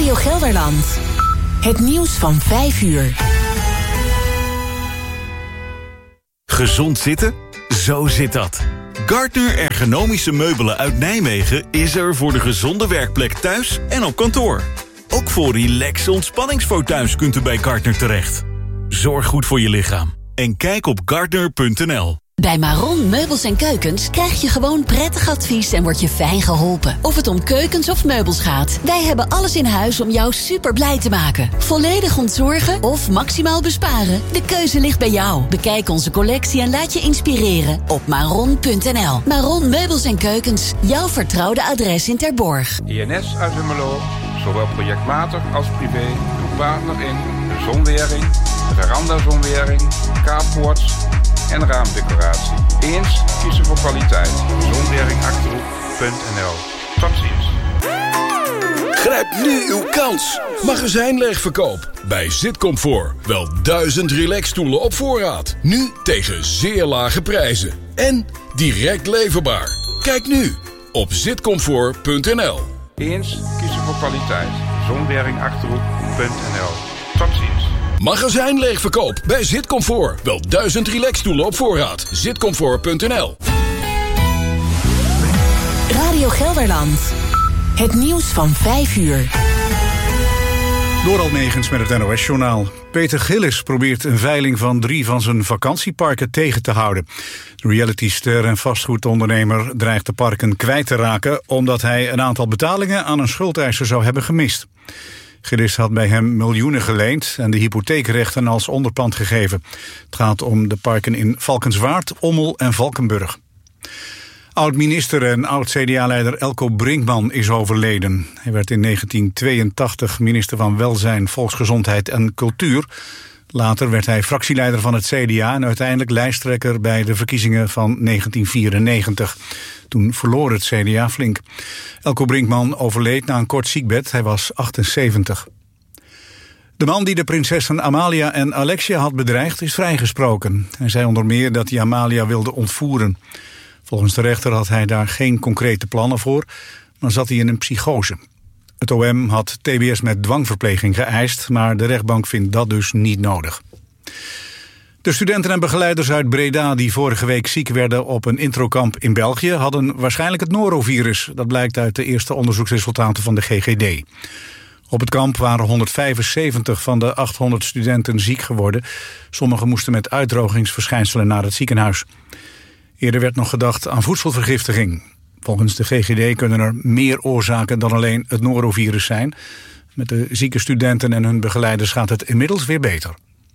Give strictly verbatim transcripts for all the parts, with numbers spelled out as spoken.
Radio Gelderland. Het nieuws van vijf uur. Gezond zitten? Zo zit dat. Gardner Ergonomische Meubelen uit Nijmegen is er voor de gezonde werkplek thuis en op kantoor. Ook voor relaxe ontspanningsfauteuils kunt u bij Gardner terecht. Zorg goed voor je lichaam en kijk op gardner punt n l. Bij Maron Meubels en Keukens krijg je gewoon prettig advies en word je fijn geholpen. Of het om keukens of meubels gaat. Wij hebben alles in huis om jou super blij te maken. Volledig ontzorgen of maximaal besparen? De keuze ligt bij jou. Bekijk onze collectie en laat je inspireren op maron punt n l. Maron Meubels en Keukens. Jouw vertrouwde adres in Terborg. I N S uit Hummelo, zowel projectmatig als privé, uw partner in zonwering, veranda-zonwering, carports en raamdecoratie. Eens kiezen voor kwaliteit. zonwering achterhoek punt n l. Tot ziens. Grijp nu uw kans. Magazijnleegverkoop bij Zitcomfort. Wel duizend relaxstoelen op voorraad. Nu tegen zeer lage prijzen. En direct leverbaar. Kijk nu op zitcomfort punt n l. Eens kiezen voor kwaliteit. zonwering achterhoek punt n l. Tot ziens. Magazijnleegverkoop bij Zitcomfort. Wel duizend relaxstoelen op voorraad. zitcomfort punt n l. Radio Gelderland. Het nieuws van vijf uur. Door Almegens met het N O S-journaal. Peter Gillis probeert een veiling van drie van zijn vakantieparken tegen te houden. De realityster en vastgoedondernemer dreigt de parken kwijt te raken omdat hij een aantal betalingen aan een schuldeiser zou hebben gemist. Gillis had bij hem miljoenen geleend en de hypotheekrechten als onderpand gegeven. Het gaat om de parken in Valkenswaard, Ommel en Valkenburg. Oud-minister en oud-C D A-leider Elko Brinkman is overleden. Hij werd in negentien tweeëntachtig minister van Welzijn, Volksgezondheid en Cultuur. Later werd hij fractieleider van het C D A en uiteindelijk lijsttrekker bij de verkiezingen van negentien vierennegentig. Toen verloor het C D A flink. Elko Brinkman overleed na een kort ziekbed, hij was achtenzeventig. De man die de prinsessen Amalia en Alexia had bedreigd is vrijgesproken. Hij zei onder meer dat hij Amalia wilde ontvoeren. Volgens de rechter had hij daar geen concrete plannen voor, maar zat hij in een psychose. Het O M had T B S met dwangverpleging geëist, maar de rechtbank vindt dat dus niet nodig. De studenten en begeleiders uit Breda die vorige week ziek werden op een introkamp in België hadden waarschijnlijk het norovirus. Dat blijkt uit de eerste onderzoeksresultaten van de G G D. Op het kamp waren honderdvijfenzeventig van de achthonderd studenten ziek geworden. Sommigen moesten met uitdrogingsverschijnselen naar het ziekenhuis. Eerder werd nog gedacht aan voedselvergiftiging. Volgens de G G D kunnen er meer oorzaken dan alleen het norovirus zijn. Met de zieke studenten en hun begeleiders gaat het inmiddels weer beter.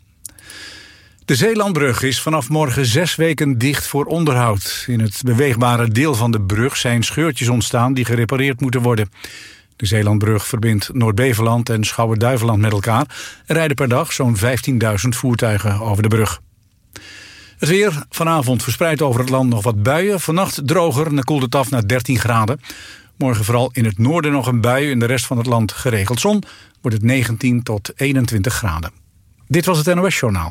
De Zeelandbrug is vanaf morgen zes weken dicht voor onderhoud. In het beweegbare deel van de brug zijn scheurtjes ontstaan die gerepareerd moeten worden. De Zeelandbrug verbindt Noord-Beveland en Schouwen-Duiveland met elkaar. Er rijden per dag zo'n vijftienduizend voertuigen over de brug. Het weer, vanavond verspreid over het land nog wat buien. Vannacht droger en dan koelt het af naar dertien graden. Morgen vooral in het noorden nog een bui. In de rest van het land geregeld zon. Wordt het negentien tot eenentwintig graden. Dit was het N O S-journaal.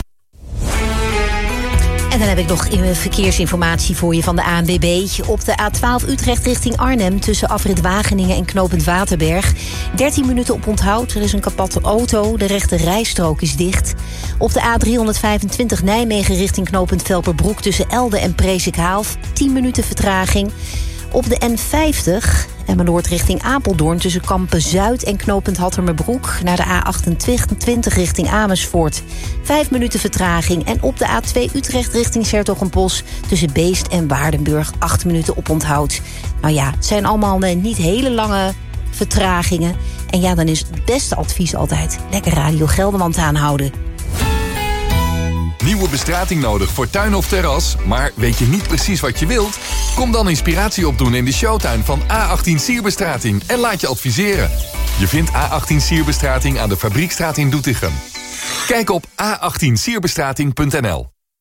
En dan heb ik nog verkeersinformatie voor je van de A N W B. Op de A twaalf Utrecht richting Arnhem tussen afrit Wageningen en knooppunt Waterberg. dertien minuten op onthoud. Er is een kapotte auto. De rechte rijstrook is dicht. Op de A driehonderdvijfentwintig Nijmegen richting knooppunt Velperbroek tussen Elde en Presikhaaf. tien minuten vertraging. Op de N vijftig Emmeloord richting Apeldoorn tussen Kampen-Zuid en knooppunt Hattermerbroek naar de A achtentwintig richting Amersfoort. Vijf minuten vertraging. En op de A twee Utrecht richting 's-Hertogenbosch tussen Beest en Waardenburg acht minuten op onthoud. Nou ja, het zijn allemaal niet hele lange vertragingen. En ja, dan is het beste advies altijd lekker Radio Gelderland aanhouden. Nieuwe bestrating nodig voor tuin of terras, maar weet je niet precies wat je wilt? Kom dan inspiratie opdoen in de showtuin van A achttien Sierbestrating en laat je adviseren. Je vindt A achttien Sierbestrating aan de Fabriekstraat in Doetinchem. Kijk op a achttien sierbestrating punt n l.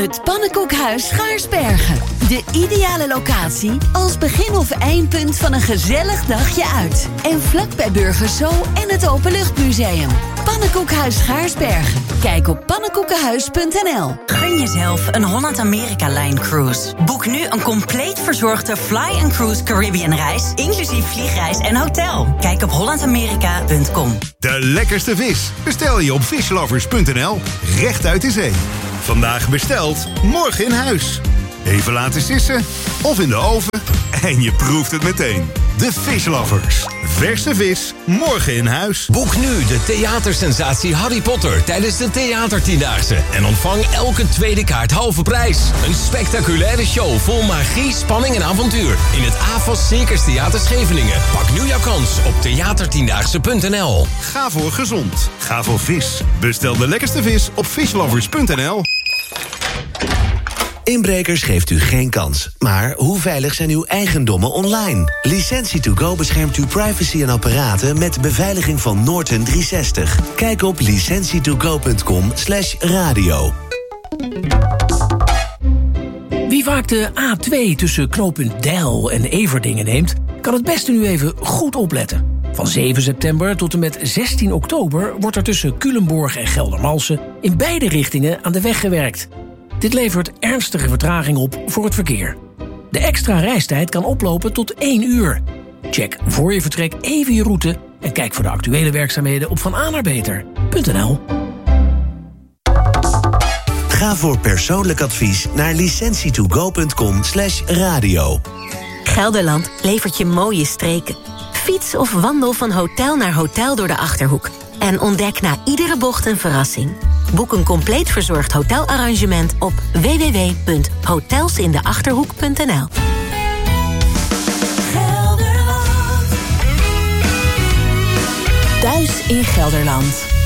Het Pannenkoekhuis Schaarsbergen. De ideale locatie als begin- of eindpunt van een gezellig dagje uit. En vlakbij Burgers Zoo en het Openluchtmuseum. Pannenkoekhuis Schaarsbergen. Kijk op pannenkoekenhuis punt n l. Gun jezelf een Holland-Amerika-Line cruise. Boek nu een compleet verzorgde Fly and Cruise Caribbean reis, inclusief vliegreis en hotel. Kijk op holland amerika punt com. De lekkerste vis bestel je op fishlovers punt n l. Recht uit de zee. Vandaag besteld, morgen in huis. Even laten sissen of in de oven en je proeft het meteen. De Fishlovers. Verse vis, morgen in huis. Boek nu de theatersensatie Harry Potter tijdens de Theatertiendaagse. En ontvang elke tweede kaart halve prijs. Een spectaculaire show vol magie, spanning en avontuur. In het A F A S Circus Theater Scheveningen. Pak nu jouw kans op theatertiendaagse punt n l. Ga voor gezond. Ga voor vis. Bestel de lekkerste vis op fishlovers punt n l. Inbrekers geeft u geen kans. Maar hoe veilig zijn uw eigendommen online? Licentie to go beschermt uw privacy en apparaten met beveiliging van Norton driehonderdzestig. Kijk op licentie to go punt com slash radio. Wie vaak de A twee tussen knooppunt Deil en Everdingen neemt, kan het beste nu even goed opletten. Van zeven september tot en met zestien oktober wordt er tussen Culemborg en Geldermalsen in beide richtingen aan de weg gewerkt. Dit levert ernstige vertraging op voor het verkeer. De extra reistijd kan oplopen tot één uur. Check voor je vertrek even je route en kijk voor de actuele werkzaamheden op van a naar beter punt n l. Ga voor persoonlijk advies naar licentie to go punt com slash radio. Gelderland levert je mooie streken. Fiets of wandel van hotel naar hotel door de Achterhoek. En ontdek na iedere bocht een verrassing. Boek een compleet verzorgd hotelarrangement op w w w punt hotelsindeachterhoek punt n l. Thuis in Gelderland.